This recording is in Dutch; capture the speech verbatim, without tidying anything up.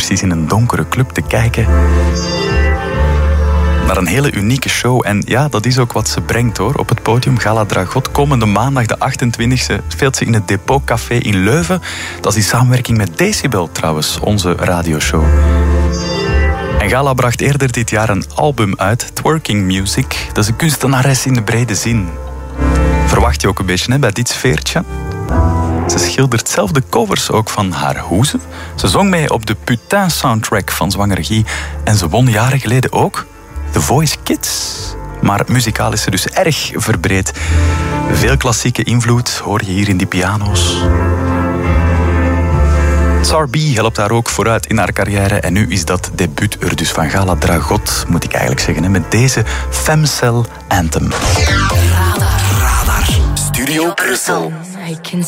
precies in een donkere club te kijken naar een hele unieke show. En ja, dat is ook wat ze brengt hoor. Op het podium Gala Dragot komende maandag de achtentwintigste speelt ze in het Depot Café in Leuven. Dat is in samenwerking met Decibel trouwens, onze radioshow. En Gala bracht eerder dit jaar een album uit, Twerking Music. Dat is een kunstenares in de brede zin. Verwacht je ook een beetje hè, bij dit sfeertje. Ze schildert zelf de covers ook van haar hoezen. Ze zong mee op de Putain soundtrack van Zwanger Guy. En ze won jaren geleden ook The Voice Kids. Maar muzikaal is ze dus erg verbreed. Veel klassieke invloed hoor je hier in die piano's. Sarbi helpt haar ook vooruit in haar carrière. En nu is dat debuut er dus van Gala Dragot, moet ik eigenlijk zeggen, hè, met deze Femcell Anthem. Radar. Radar. Studio Brussel. I can